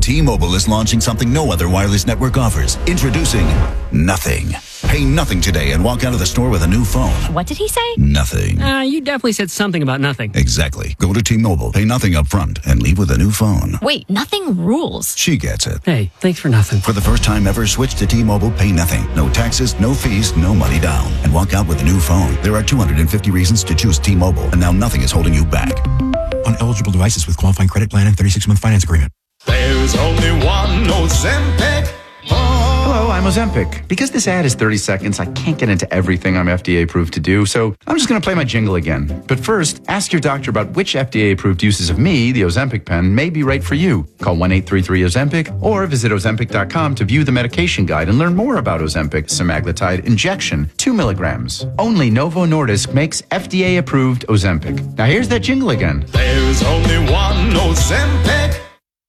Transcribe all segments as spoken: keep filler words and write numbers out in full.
T-Mobile is launching something no other wireless network offers. Introducing Nothing. Pay nothing today and walk out of the store with a new phone. What did he say? Nothing. Uh, you definitely said something about nothing. Exactly. Go to T-Mobile, pay nothing up front, and leave with a new phone. Wait, nothing rules. She gets it. Hey, thanks for nothing. For the first time ever, switch to T-Mobile, pay nothing. No taxes, no fees, no money down. And walk out with a new phone. There are two hundred fifty reasons to choose T-Mobile, and now nothing is holding you back. On eligible devices with qualifying credit plan and thirty-six month finance agreement. There's only one Ozempic. Hello, I'm Ozempic. Because this ad is thirty seconds, I can't get into everything I'm F D A approved to do, so I'm just going to play my jingle again. But first, ask your doctor about which F D A approved uses of me, the Ozempic pen, may be right for you. Call one eight three three Ozempic or visit Ozempic dot com to view the medication guide and learn more about Ozempic semaglutide injection, two milligrams. Only Novo Nordisk makes F D A approved Ozempic. Now here's that jingle again. There's only one Ozempic.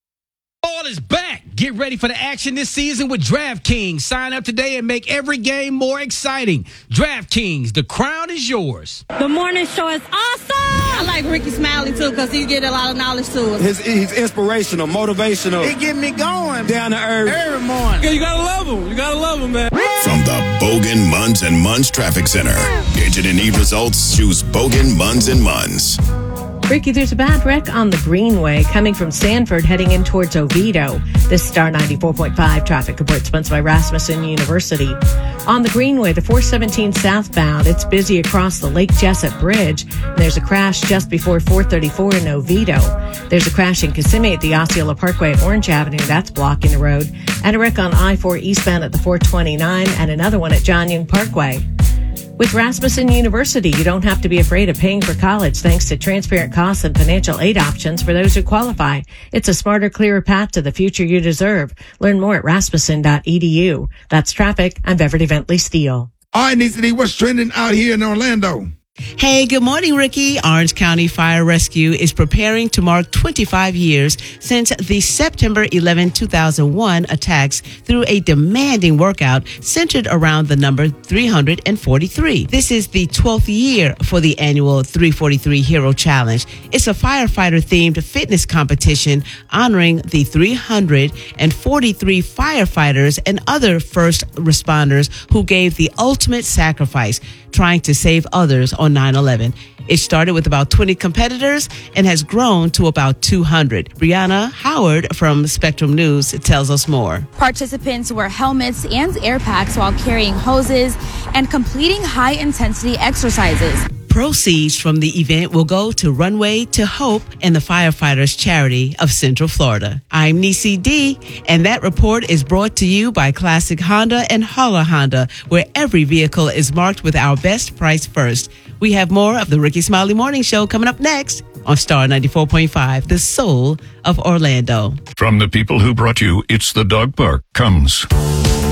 All is back. Get ready for the action this season with DraftKings. Sign up today and make every game more exciting. DraftKings, the crown is yours. The morning show is awesome. I like Ricky Smiley, too, because he get a lot of knowledge to us. His, he's inspirational, motivational. He get me going. Down to earth. Every morning. Yeah, you got to love him. You got to love him, man. From the Bogan, Munz and Munz Traffic Center. Gauge it and need results. Choose Bogan, Munz and Munz. Ricky, there's a bad wreck on the Greenway coming from Sanford heading in towards Oviedo. This is Star ninety-four point five traffic report sponsored by Rasmussen University. On the Greenway, the four seventeen southbound, it's busy across the Lake Jessup Bridge. And there's a crash just before four thirty-four in Oviedo. There's a crash in Kissimmee at the Osceola Parkway at Orange Avenue. That's blocking the road. And a wreck on I four eastbound at the four twenty-nine and another one at John Young Parkway. With Rasmussen University, you don't have to be afraid of paying for college thanks to transparent costs and financial aid options for those who qualify. It's a smarter, clearer path to the future you deserve. Learn more at rasmussen dot e d u. That's traffic. I'm Beverly Bentley Steele. All right, Nisa, what's trending out here in Orlando? Hey, good morning, Ricky. Orange County Fire Rescue is preparing to mark twenty-five years since the September eleventh, two thousand one attacks through a demanding workout centered around the number three hundred forty-three. This is the twelfth year for the annual three forty-three Hero Challenge. It's a firefighter-themed fitness competition honoring the three hundred forty-three firefighters and other first responders who gave the ultimate sacrifice, trying to save others on nine eleven. It started with about twenty competitors and has grown to about two hundred. Brianna Howard from Spectrum News tells us more. Participants wear helmets and air packs while carrying hoses and completing high-intensity exercises. Proceeds from the event will go to Runway to Hope and the Firefighters Charity of Central Florida. I'm Nisi D, and that report is brought to you by Classic Honda and Holler Honda, where every vehicle is marked with our best price first. We have more of the Ricky Smiley Morning Show coming up next on Star ninety-four point five, the soul of Orlando. From the people who brought you It's the Dog Park comes